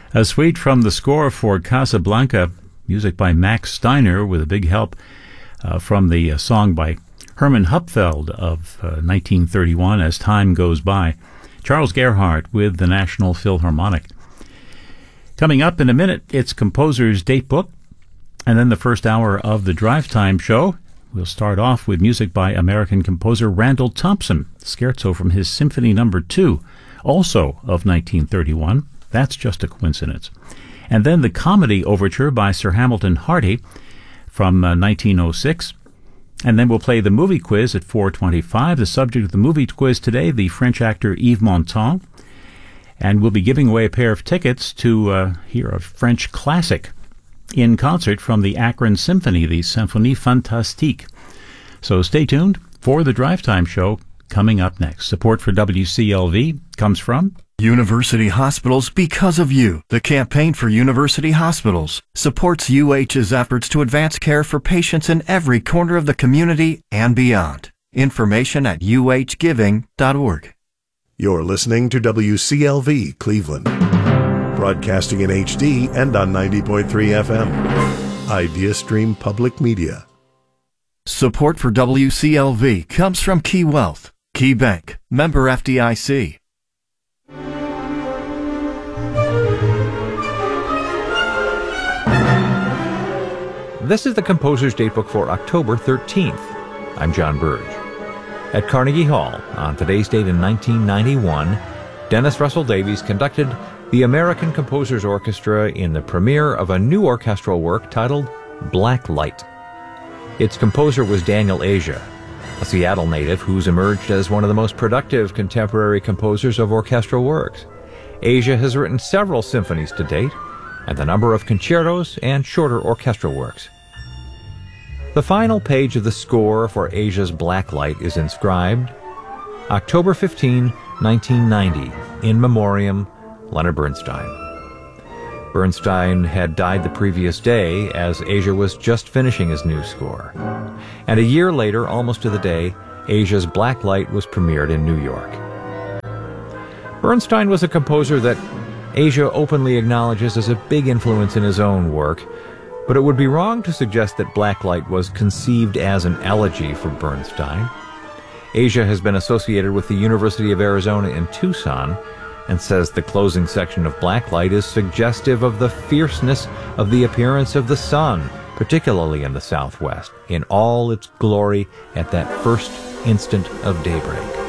A suite from the score for Casablanca, music by Max Steiner, with a big help from the song by Hermann Hupfeld of 1931, As Time Goes By. Charles Gerhardt with the National Philharmonic. Coming up in a minute, it's Composer's Date Book, and then the first hour of the Drive Time show. We'll start off with music by American composer Randall Thompson, scherzo from his Symphony No. 2, also of 1931. That's just a coincidence. And then the Comedy Overture by Sir Hamilton Hardy from 1906. And then we'll play the movie quiz at 4:25. The subject of the movie quiz today, the French actor Yves Montand. And we'll be giving away a pair of tickets to hear a French classic in concert from the Akron Symphony, the Symphonie Fantastique. So stay tuned for the Drive Time show coming up next. Support for WCLV comes from University Hospitals Because of You. The campaign for University Hospitals supports UH's efforts to advance care for patients in every corner of the community and beyond. Information at uhgiving.org. You're listening to WCLV Cleveland, broadcasting in HD and on 90.3 FM. IdeaStream Public Media. Support for WCLV comes from Key Wealth, Key Bank, member FDIC. This is the Composer's Datebook for October 13th. I'm John Burge. At Carnegie Hall, on today's date in 1991, Dennis Russell Davies conducted the American Composers Orchestra in the premiere of a new orchestral work titled Black Light. Its composer was Daniel Asia, a Seattle native who's emerged as one of the most productive contemporary composers of orchestral works. Asia has written several symphonies to date, and a number of concertos and shorter orchestral works. The final page of the score for Asia's Black Light is inscribed, October 15, 1990, in memoriam, Leonard Bernstein. Bernstein had died the previous day as Asia was just finishing his new score. And a year later, almost to the day, Asia's Black Light was premiered in New York. Bernstein was a composer that Asia openly acknowledges as a big influence in his own work, but it would be wrong to suggest that Black Light was conceived as an elegy for Bernstein. Asia has been associated with the University of Arizona in Tucson and says the closing section of Black Light is suggestive of the fierceness of the appearance of the sun, particularly in the Southwest, in all its glory at that first instant of daybreak.